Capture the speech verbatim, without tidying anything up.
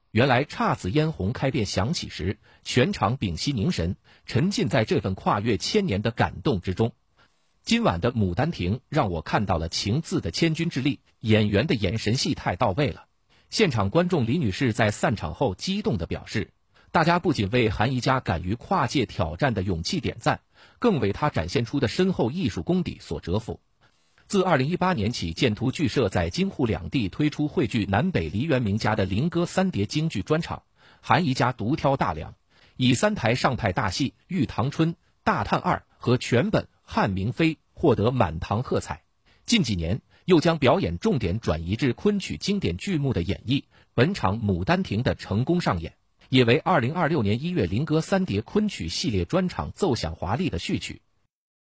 原来姹紫嫣红开遍响起时，全场屏息凝神，沉浸在这份跨越千年的感动之中。今晚的《牡丹亭》让我看到了情字的千钧之力，演员的眼神戏太到位了。现场观众李女士在散场后激动地表示，大家不仅为韩宜佳敢于跨界挑战的勇气点赞，更为她展现出的深厚艺术功底所折服。自二零一八年起，建图剧社在京沪两地推出汇聚南北梨园名家的灵歌三叠京剧专场，韩宜佳独挑大梁，以三台上派大戏《玉堂春》《大探二》和全本《汉明妃》获得满堂喝彩。近几年又将表演重点转移至昆曲经典剧目的演绎，本场《牡丹亭》的成功上演，也为二零二六年一月灵歌三叠昆曲系列专场奏响华丽的序曲。